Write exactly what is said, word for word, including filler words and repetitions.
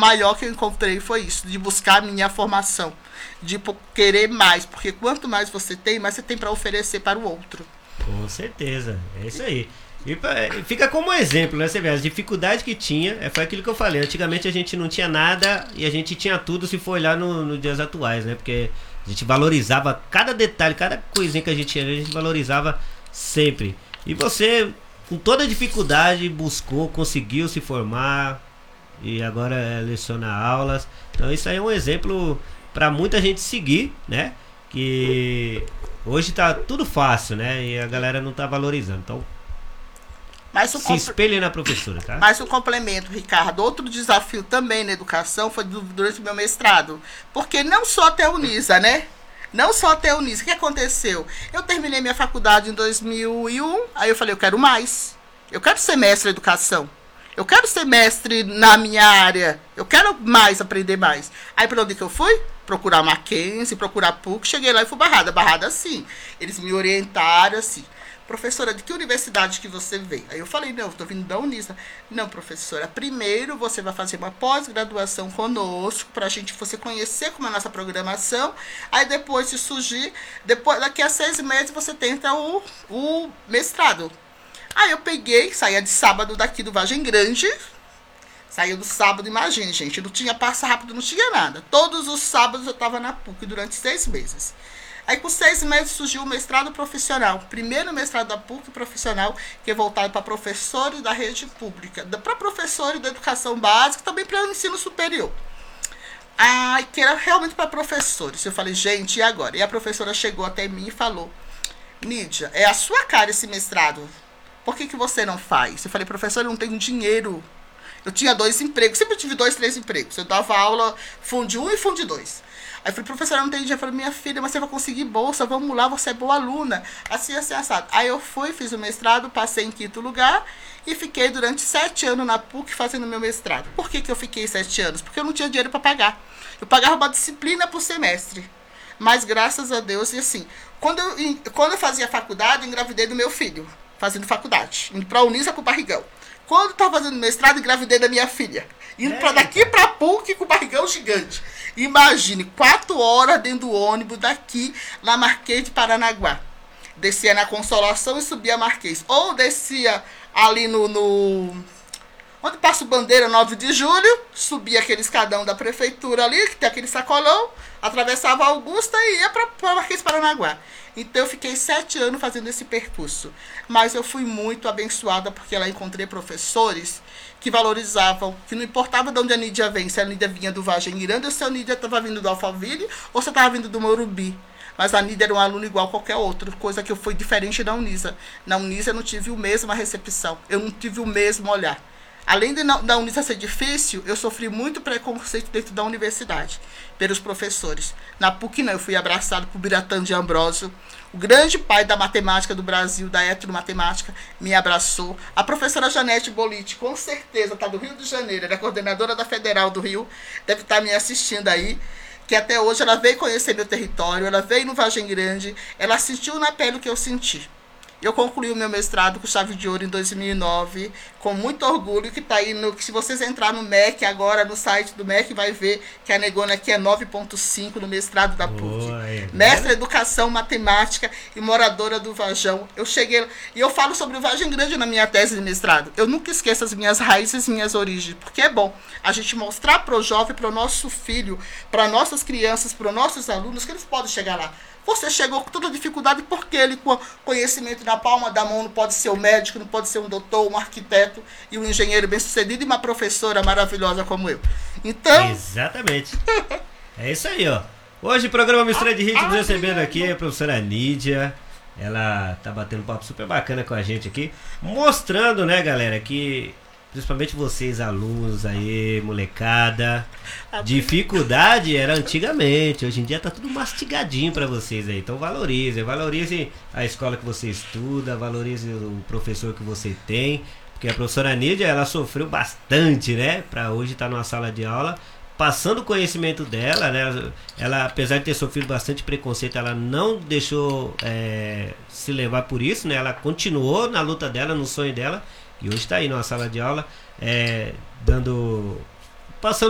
maior que eu encontrei foi isso, de buscar a minha formação, de querer mais, porque quanto mais você tem, mais você tem para oferecer para o outro. Com certeza, é isso aí. E fica como exemplo, né? Você vê, as dificuldades que tinha, é, foi aquilo que eu falei. Antigamente a gente não tinha nada e a gente tinha tudo se for olhar nos no dias atuais, né? Porque a gente valorizava cada detalhe, cada coisinha que a gente tinha, a gente valorizava sempre. E você, com toda a dificuldade, buscou, conseguiu se formar e agora é, leciona aulas. Então isso aí é um exemplo para muita gente seguir, né? Que hoje tá tudo fácil, né? E a galera não tá valorizando. Então, Mas o se espelhe na professora, tá? Mas o complemento, Ricardo, outro desafio também na educação foi durante o meu mestrado. Porque não só até a Unisa, né? Não só até a Unisa. O que aconteceu? Eu terminei minha faculdade em dois mil e um, aí eu falei, eu quero mais. Eu quero ser mestre em educação. Eu quero ser mestre na minha área. Eu quero mais, aprender mais. Aí para onde que eu fui? Procurar Mackenzie, procurar P U C. Cheguei lá e fui barrada. Barrada assim. Eles me orientaram assim. Professora, de que universidade que você veio? Aí eu falei, não, eu estou vindo da Unisa. Não, professora, primeiro você vai fazer uma pós-graduação conosco, para a gente você conhecer como é a nossa programação. Aí depois, se surgir, depois, daqui a seis meses você tenta o, o mestrado. Aí eu peguei, saía de sábado daqui do Vargem Grande. Saía do sábado, imagine, gente, não tinha passa rápido, não tinha nada. Todos os sábados eu estava na P U C durante seis meses. Aí, com seis meses, surgiu o mestrado profissional. Primeiro mestrado da P U C profissional, que é voltado para professores da rede pública, para professores da educação básica, também para o ensino superior. Ah, que era realmente para professores. Eu falei, gente, e agora? E a professora chegou até mim e falou, Nídia, é a sua cara esse mestrado. Por que, que você não faz? Eu falei, professora, eu não tenho dinheiro. Eu tinha dois empregos, sempre tive dois, três empregos. Eu dava aula Funde um e Funde dois. Aí eu falei, professora, não tem dinheiro. Eu falei, minha filha, mas você vai conseguir bolsa, vamos lá, você é boa aluna. Assim, assim, assado. Aí eu fui, fiz o mestrado, passei em quinto lugar e fiquei durante sete anos na P U C fazendo meu mestrado. Por que, que eu fiquei sete anos? Porque eu não tinha dinheiro para pagar. Eu pagava uma disciplina por semestre. Mas graças a Deus, e assim, quando eu, quando eu fazia faculdade, eu engravidei do meu filho, fazendo faculdade, indo para a Unisa com o barrigão. Quando eu estava fazendo mestrado, engravidei da minha filha. Indo para daqui para a P U C com o barrigão gigante. Imagine, quatro horas dentro do ônibus daqui na Marquês de Paranaguá. Descia na Consolação e subia a Marquês. Ou descia ali no... no onde passa o Bandeira, nove de julho, subia aquele escadão da prefeitura ali, que tem aquele sacolão, atravessava a Augusta e ia para a Marquês de Paranaguá. Então eu fiquei sete anos fazendo esse percurso. Mas eu fui muito abençoada porque lá encontrei professores que valorizavam, que não importava de onde a Nídia vem, se a Nídia vinha do Vargem Grande ou se a Nídia estava vindo do Alphaville ou se estava vindo do Morumbi. Mas a Nídia era um aluno igual a qualquer outro, coisa que eu fui diferente da Unisa. Na Unisa eu não tive a mesma recepção, eu não tive o mesmo olhar. Além de não, da Unisa ser difícil, eu sofri muito preconceito dentro da universidade, pelos professores. Na P U C não, eu fui abraçado por Biratã de Ambrósio, o grande pai da matemática do Brasil, da heteromatemática, me abraçou. A professora Janete Bolite, com certeza, está do Rio de Janeiro, ela é coordenadora da Federal do Rio, deve estar me assistindo aí, que até hoje ela veio conhecer meu território, ela veio no Vargem Grande, ela sentiu na pele o que eu senti. Eu concluí o meu mestrado com chave de ouro em dois mil e nove, com muito orgulho, que está aí, no, que se vocês entrar no M E C agora, no site do M E C, vai ver que a negona aqui é nove ponto cinco no mestrado da P U C. Oi, Mestre em Educação, Matemática e moradora do Varjão. Eu cheguei, e eu falo sobre o Vargem Grande na minha tese de mestrado. Eu nunca esqueço as minhas raízes e minhas origens, porque é bom a gente mostrar para o jovem, para o nosso filho, para nossas crianças, para os nossos alunos, que eles podem chegar lá. Você chegou com toda dificuldade porque ele, com conhecimento na palma da mão, não pode ser um médico, não pode ser um doutor, um arquiteto e um engenheiro bem-sucedido e uma professora maravilhosa como eu. Então... Exatamente. É isso aí, ó. Hoje, programa Mistura de Ritmos, recebendo aqui a professora Nídia. Ela tá batendo um papo super bacana com a gente aqui, mostrando, né, galera, que... principalmente vocês, alunos aí, molecada. Dificuldade era antigamente. Hoje em dia tá tudo mastigadinho pra vocês aí. Então valorize, valorize a escola que você estuda, valorize o professor que você tem. Porque a professora Nídia, ela sofreu bastante, né? Pra hoje estar numa sala de aula, passando o conhecimento dela, né? Ela, apesar de ter sofrido bastante preconceito, ela não deixou é, se levar por isso, né? Ela continuou na luta dela, no sonho dela. E hoje está aí numa sala de aula, é, dando, passando